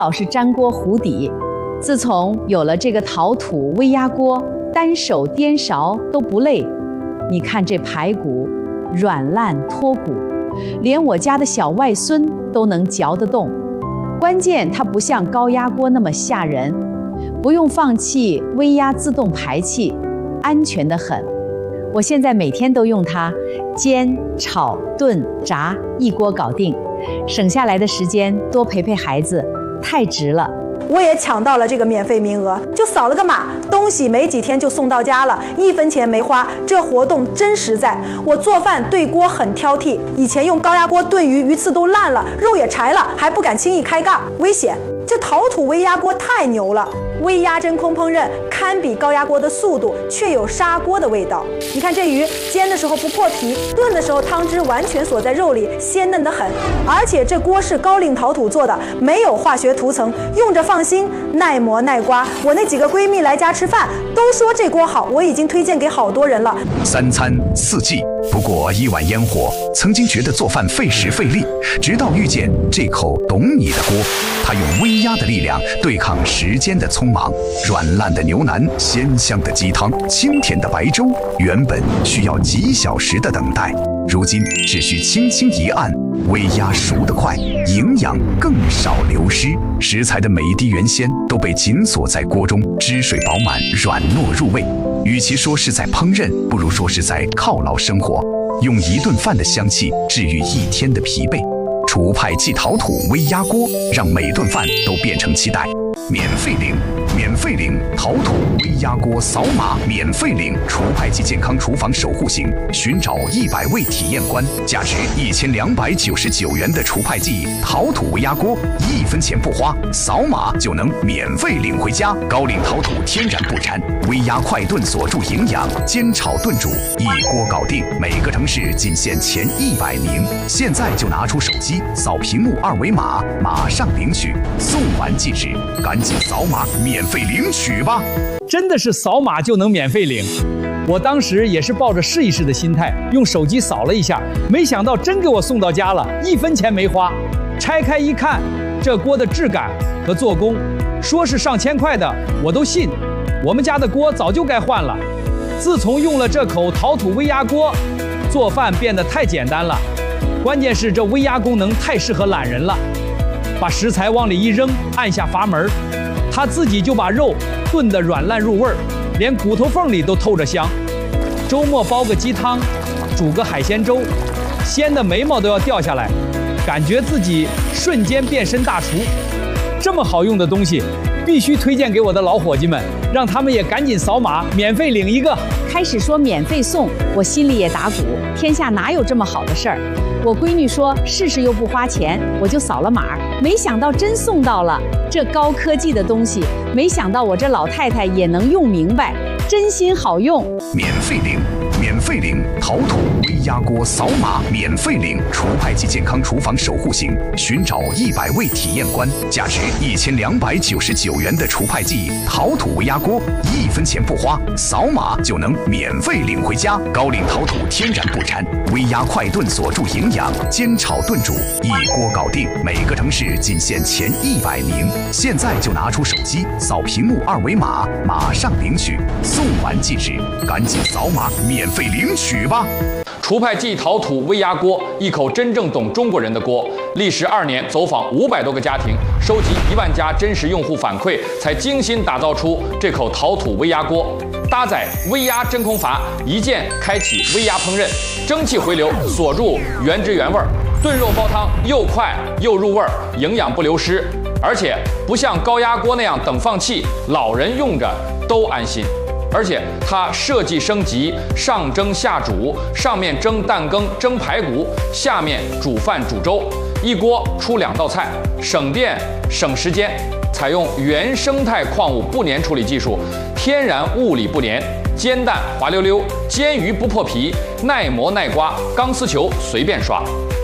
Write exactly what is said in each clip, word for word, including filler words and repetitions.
老是粘锅糊底。自从有了这个陶土微压锅，单手颠勺都不累。你看这排骨，软烂脱骨，连我家的小外孙都能嚼得动。关键它不像高压锅那么吓人，不用放气，微压自动排气，安全得很。我现在每天都用它，煎、炒、炖、炸，一锅搞定，省下来的时间多陪陪孩子，太值了。 我也抢到了这个免费名额，就扫了个码，东西没几天就送到家了，一分钱没花，这活动真实在。我做饭对锅很挑剔，以前用高压锅炖鱼，鱼刺都烂了，肉也柴了，还不敢轻易开盖，危险。这陶土微压锅太牛了，微压真空烹饪堪比高压锅的速度，却有砂锅的味道。你看这鱼煎的时候不破皮，炖的时候汤汁完全锁在肉里，鲜嫩得很。而且这锅是高岭陶土做的，没有化学涂层，用着放心，耐磨耐刮。我那几个闺蜜来家吃饭都说这锅好，我已经推荐给好多人了。 三餐四季不过一碗烟火，曾经觉得做饭费时费力，直到遇见这口懂你的锅，它用微压的力量对抗时间的匆忙，软烂的牛腩，鲜香的鸡汤，清甜的白粥，原本需要几小时的等待，如今只需轻轻一按，微压熟得快，营养更少流失，食材的每一滴原鲜都被紧锁在锅中，汁水饱满，软糯入味。与其说是在烹饪，不如说是在犒劳生活，用一顿饭的香气治愈一天的疲惫。厨派即陶土微压锅，让每顿饭都变成期待。免费领，免费领陶土微压锅，扫码免费领厨派即健康厨房守护型，寻找一百位体验官，价值一千两百九十九元的厨派即陶土微压锅，一分钱不花，扫码就能免费领回家。高岭陶土天然不粘，微压快炖锁住营养，煎炒炖煮一锅搞定。每个城市仅限前一百名，现在就拿出手机扫屏幕二维码，马上领取，送完即止，赶紧扫码免费领取吧！ 真的是扫码就能免费领。我当时也是抱着试一试的心态，用手机扫了一下，没想到真给我送到家了，一分钱没花。拆开一看，这锅的质感和做工，说是上千块的我都信。我们家的锅早就该换了。自从用了这口陶土微压锅，做饭变得太简单了。关键是这微压功能太适合懒人了，把食材往里一扔，按下阀门，它自己就把肉炖得软烂入味儿，连骨头缝里都透着香。周末煲个鸡汤，煮个海鲜粥，鲜的眉毛都要掉下来，感觉自己瞬间变身大厨。这么好用的东西，必须推荐给我的老伙计们，让他们也赶紧扫码免费领一个。 开始说免费送，我心里也打鼓，天下哪有这么好的事儿？我闺女说试试又不花钱，我就扫了码，没想到真送到了。这高科技的东西，没想到我这老太太也能用明白，真心好用。 免费领，免费领陶土微压锅，扫码免费领厨派即健康厨房守护型，寻找一百位体验官，价值一千两百九十九元的厨派即陶土微压锅，一分钱不花，扫码就能免费领回家。高岭陶土天然不粘，微压快炖锁住营养，煎炒炖煮一锅搞定。每个城市仅限前一百名，现在就拿出手机扫屏幕二维码，马上领取，送完即止，赶紧扫码免费领取吧！ 厨派即陶土微压锅，一口真正懂中国人的锅。历时二年，走访五百多个家庭，收集一万家真实用户反馈，才精心打造出这口陶土微压锅。搭载微压真空阀，一键开启微压烹饪，蒸汽回流锁住原汁原味，炖肉煲汤又快又入味，营养不流失。而且不像高压锅那样等放气，老人用着都安心。而且它设计升级，上蒸下煮，上面蒸蛋羹、蒸排骨，下面煮饭煮粥，一锅出两道菜，省电省时间。采用原生态矿物不粘处理技术，天然物理不粘，煎蛋滑溜溜，煎鱼不破皮，耐磨耐刮，钢丝球随便刷。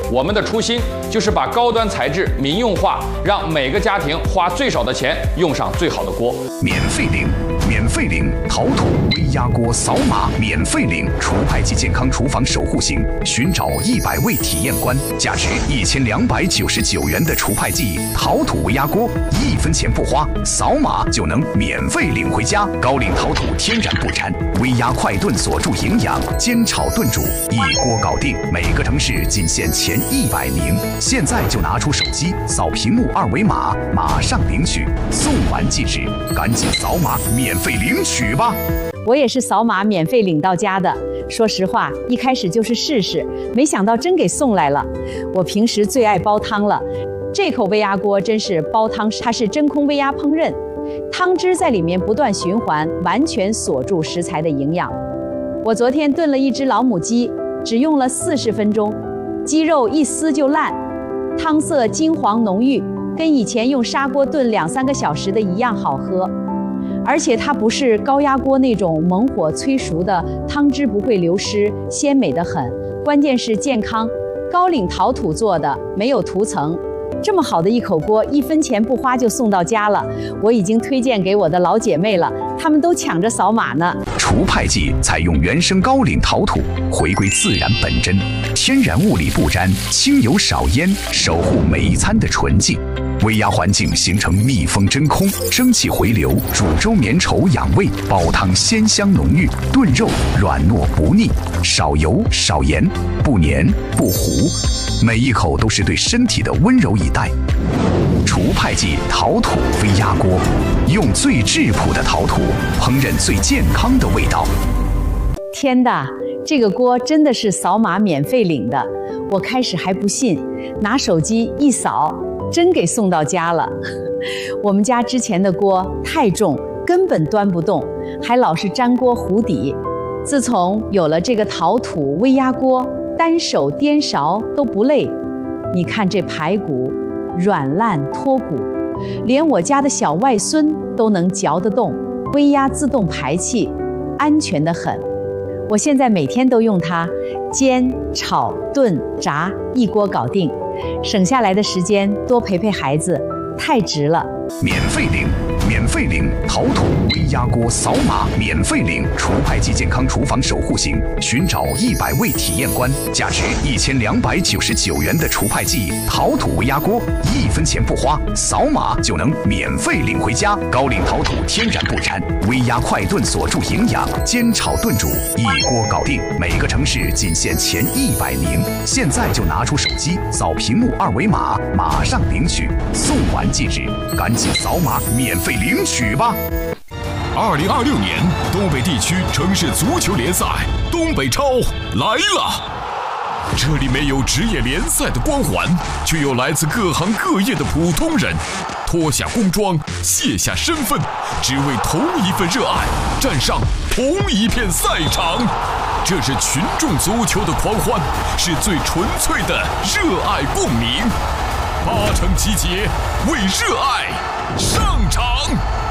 我们的初心就是把高端材质民用化，让每个家庭花最少的钱用上最好的锅。 免费领，免费领陶土微压锅，扫码免费领除派及健康厨房守护型，寻找一百位体验官，价值一千两百九十九元的除派剂陶土微压锅，一分钱不花，扫码就能免费领回家。高岭陶土天然不粘，微压快炖锁住营养，煎炒炖煮一锅搞定。每个城市仅限前一百名，现在就拿出手机扫屏幕二维码，马上领取，送完即止，赶紧扫码免费领取吧。 我也是扫码免费领到家的。说实话，一开始就是试试，没想到真给送来了。我平时最爱煲汤了，这口微压锅真是煲汤，它是真空微压烹饪，汤汁在里面不断循环，完全锁住食材的营养。我昨天炖了一只老母鸡，只用了四十分钟，鸡肉一撕就烂，汤色金黄浓郁，跟以前用砂锅炖两三个小时的一样好喝。而且它不是高压锅那种猛火催熟的，汤汁不会流失，鲜美得很。关键是健康，高岭陶土做的，没有涂层。这么好的一口锅，一分钱不花就送到家了。我已经推荐给我的老姐妹了，她们都抢着扫码呢。 除派剂采用原生高岭陶土，回归自然本真，天然物理不沾，清油少烟，守护每一餐的纯净。微压环境形成密封真空，蒸汽回流，煮粥绵稠养胃，煲汤鲜香浓郁，炖肉软糯不腻，少油少盐，不黏不糊，每一口都是对身体的温柔以待。除派剂陶土微压锅，用最质朴的陶土烹饪最健康的味道。 天大，这个锅真的是扫码免费领的。我开始还不信，拿手机一扫，真给送到家了。我们家之前的锅太重，根本端不动，还老是粘锅糊底。自从有了这个陶土微压锅，单手颠勺都不累。你看这排骨软烂脱骨，连我家的小外孙都能嚼得动。微压自动排气，安全得很。我现在每天都用它，煎、炒、炖、炸，一锅搞定。省下来的时间多陪陪孩子，太值了。 免费领，免费领陶土微压锅，扫码免费领除派剂健康厨房守护型，寻找一百位体验官，价值一千两百九十九元的除派剂陶土微压锅，一分钱不花，扫码就能免费领回家。高岭陶土天然不粘，微压快炖锁住营养，煎炒炖煮一锅搞定。每个城市仅限前一百名，现在就拿出手机扫屏幕二维码，马上领取，送完即止，赶紧扫码免费领取吧。 二零二六年东北地区城市足球联赛东北超来了，这里没有职业联赛的光环，却有来自各行各业的普通人，脱下工装，卸下身份，只为同一份热爱，站上同一片赛场。这是群众足球的狂欢，是最纯粹的热爱共鸣。八城集结，为热爱上场。